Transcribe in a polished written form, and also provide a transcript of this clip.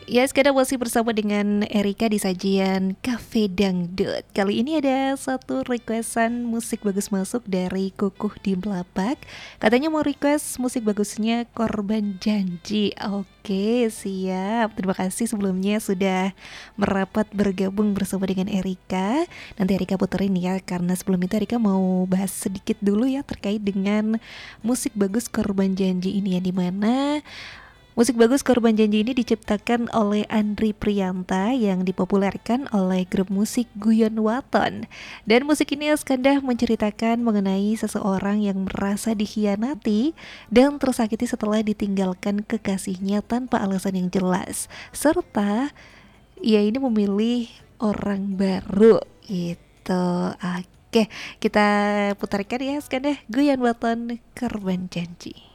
Ya, sekarang masih bersama dengan Erika di sajian Cafe Dangdut. Kali ini ada satu requestan musik bagus masuk dari Kukuh di Melapak. Katanya mau request musik bagusnya Korban Janji. Oke, siap. Terima kasih sebelumnya sudah merapat bergabung bersama dengan Erika. Nanti Erika puterin ya, karena sebelum itu Erika mau bahas sedikit dulu ya terkait dengan musik bagus Korban Janji ini ya, dimana musik bagus Korban Janji ini diciptakan oleh Andri Prianta yang dipopulerkan oleh grup musik Guyon Waton. Dan musik ini Askandah menceritakan mengenai seseorang yang merasa dikhianati dan tersakiti setelah ditinggalkan kekasihnya tanpa alasan yang jelas. Serta ia ini memilih orang baru gitu. Oke, kita putarkan ya Askandah Guyon Waton Korban Janji.